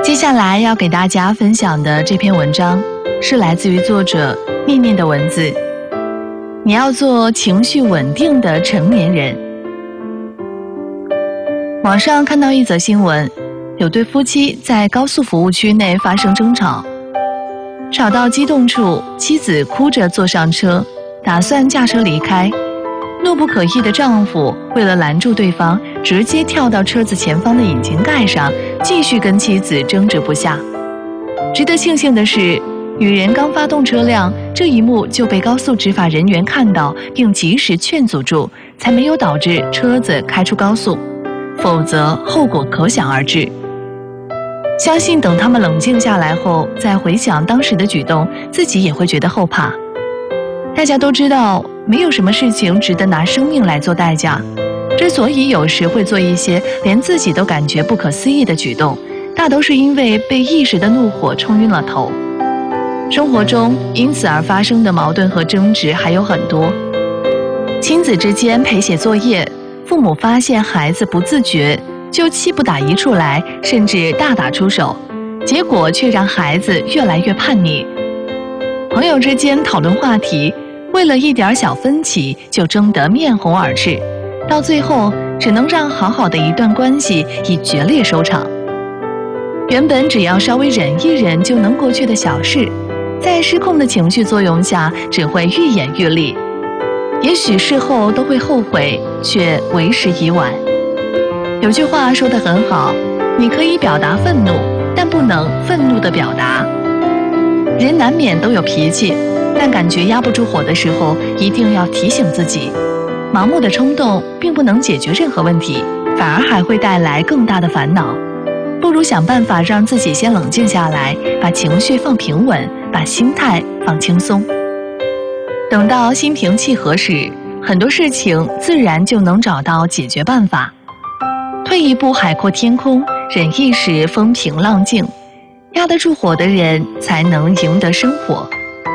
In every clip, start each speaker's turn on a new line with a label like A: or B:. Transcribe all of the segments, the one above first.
A: 接下来要给大家分享的这篇文章是来自于作者念念的文字。你要做情绪稳定的成年人。网上看到一则新闻，有对夫妻在高速服务区内发生争吵，吵到激动处，妻子哭着坐上车，打算驾车离开。怒不可遏的丈夫为了拦住对方，直接跳到车子前方的引擎盖上，继续跟妻子争执不下。值得庆幸的是，女人刚发动车辆，这一幕就被高速执法人员看到，并及时劝阻住，才没有导致车子开出高速，否则后果可想而知。相信等他们冷静下来后，再回想当时的举动，自己也会觉得后怕。大家都知道，没有什么事情值得拿生命来做代价。之所以有时会做一些连自己都感觉不可思议的举动，大都是因为被一时的怒火冲晕了头。生活中因此而发生的矛盾和争执还有很多。亲子之间陪写作业，父母发现孩子不自觉，就气不打一处来，甚至大打出手，结果却让孩子越来越叛逆。朋友之间讨论话题，为了一点小分歧就争得面红耳赤，到最后只能让好好的一段关系以决裂收场。原本只要稍微忍一忍就能过去的小事，在失控的情绪作用下只会愈演愈烈，也许事后都会后悔，却为时已晚。有句话说得很好，你可以表达愤怒，但不能愤怒地表达。人难免都有脾气，但感觉压不住火的时候，一定要提醒自己，盲目的冲动并不能解决任何问题，反而还会带来更大的烦恼。不如想办法让自己先冷静下来，把情绪放平稳，把心态放轻松。等到心平气和时，很多事情自然就能找到解决办法。退一步海阔天空，忍一时风平浪静。压得住火的人才能赢得生活。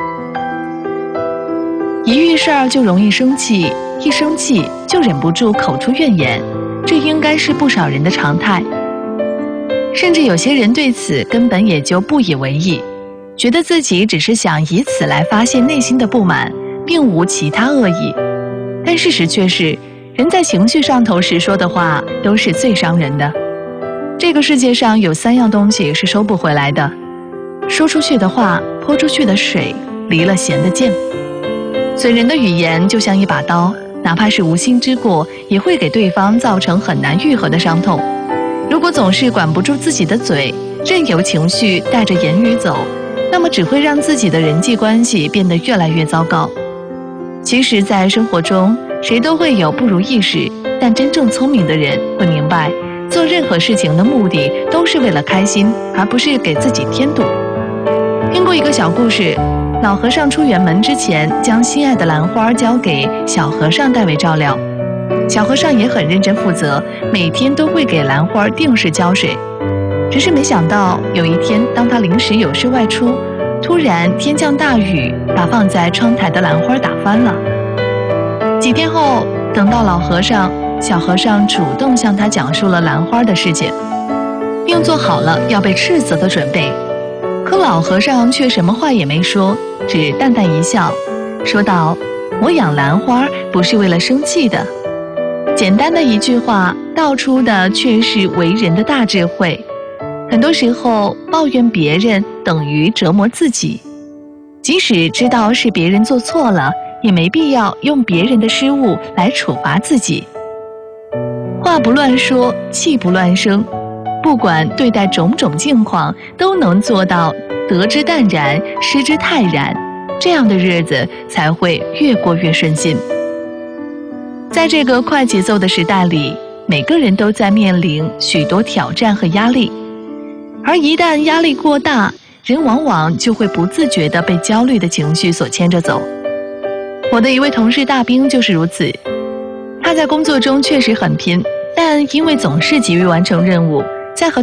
A: 一遇事儿就容易生气，一生气就忍不住口出怨言，这应该是不少人的常态。甚至有些人对此根本也就不以为意，觉得自己只是想以此来发泄内心的不满，并无其他恶意。但事实却是，人在情绪上头时说的话都是最伤人的。这个世界上有3样东西是收不回来的：说出去的话，泼出去的水，离了弦的箭。损人的语言就像一把刀，哪怕是无心之过，也会给对方造成很难愈合的伤痛。如果总是管不住自己的嘴，任由情绪带着言语走，那么只会让自己的人际关系变得越来越糟糕。其实在生活中，谁都会有不如意时，但真正聪明的人会明白，做任何事情的目的都是为了开心，而不是给自己添堵。听过一个小故事，老和尚出远门之前，将心爱的兰花交给小和尚代为照料。小和尚也很认真负责，每天都会给兰花定时浇水。只是没想到，有一天当他临时有事外出，突然天降大雨，把放在窗台的兰花打翻了。几天后，等到老和尚，小和尚主动向他讲述了兰花的事情，并做好了要被斥责的准备。可老和尚却什么话也没说，只淡淡一笑，说道：“我养兰花不是为了生气的。”简单的一句话，道出的却是为人的大智慧。很多时候，抱怨别人等于折磨自己。即使知道是别人做错了，也没必要用别人的失误来处罚自己。话不乱说，气不乱生，不管对待种种境况，都能做到得之淡然，失之泰然，这样的日子才会越过越顺心。在这个快节奏的时代里，每个人都在面临许多挑战和压力，而一旦压力过大，人往往就会不自觉地被焦虑的情绪所牵着走。我的一位同事大兵就是如此，他在工作中确实很拼，但因为总是急于完成任务，在和